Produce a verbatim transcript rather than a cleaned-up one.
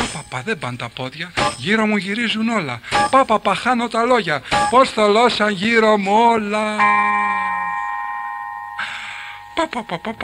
Παπα, δεν πάνε τα πόδια, γύρω μου γυρίζουν όλα. Παπα, χάνω τα λόγια, πως θολώσαν γύρω μου όλα. Παπα,